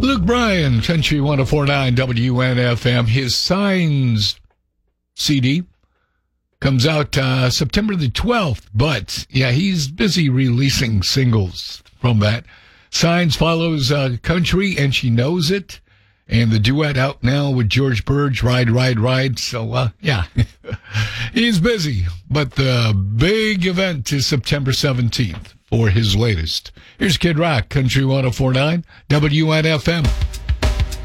Luke Bryan, Country 104.9 WNFM. His Signs CD comes out September the 12th, but yeah, he's busy releasing singles from that. Signs follows Country, and She Knows It, and the duet out now with George Burge, Ride, Ride, Ride. So, yeah, he's busy, but the big event is September 17th for his latest. Here's Kid Rock, Country 104.9 WNFM.